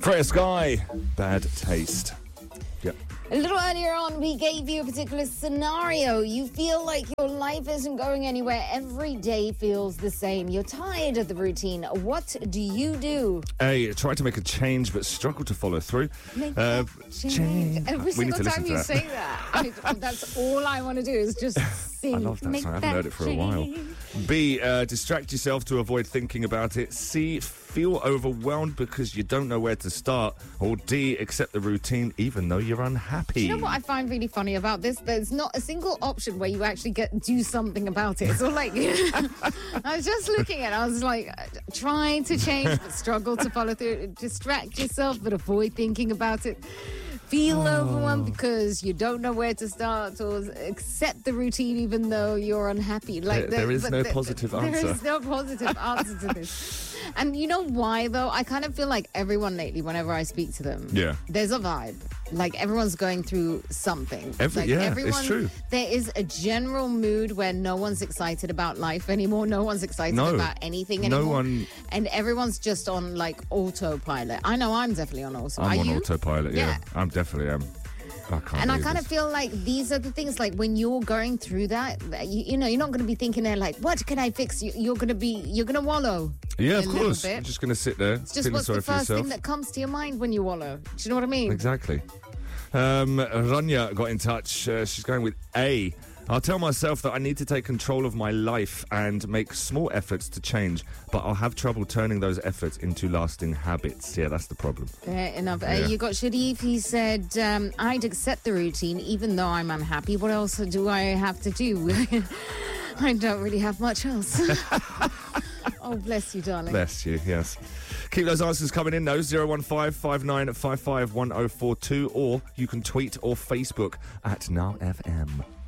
Freya Sky, Bad Taste. Yep. A little earlier on, we gave you a particular scenario. You feel like your life isn't going anywhere. Every day feels the same. You're tired of the routine. What do you do? A, try to make a change but struggle to follow through. Make that change. Every We need single to time listen you to that. say that, that's all I want to do is just sing. I love that Make song. I haven't heard it for a while. change. B, distract yourself to avoid thinking about it. C, feel overwhelmed because you don't know where to start. Or D, accept the routine even though you're unhappy. Do you know what I find really funny about this? There's not a single option where you actually do something about it. It's all like, I was just looking at it, I was like, trying to change but struggle to follow through. Distract yourself but avoid thinking about it. Feel overwhelmed because you don't know where to start, or accept the routine even though you're unhappy. Like there is no positive answer. There is no positive answer to this. And you know why, though? I kind of feel like everyone lately, whenever I speak to them, there's a vibe. Like everyone's going through something. It's true. There is a general mood where no one's excited about life anymore. No one's excited about anything anymore. No one. And everyone's just on like autopilot. I know I'm definitely on autopilot. I'm Are on you? autopilot, yeah. I definitely am. And I kind of feel like these are the things, like when you're going through that, you know, you're not going to be thinking there like, what can I fix? You're going to wallow. Yeah, of a course. little You're bit. just going to sit there, It's just feeling what's sorry the for first yourself. thing that comes to your mind when you wallow. Do you know what I mean? Exactly. Rania got in touch. She's going with A. I'll tell myself that I need to take control of my life and make small efforts to change, but I'll have trouble turning those efforts into lasting habits. Yeah, that's the problem. Fair enough. Yeah. You got Sharif. He said, I'd accept the routine even though I'm unhappy. What else do I have to do? I don't really have much else. Oh, bless you, darling. Bless you, yes. Keep those answers coming in, though. 015 5955 1042, or you can tweet or Facebook at NowFM.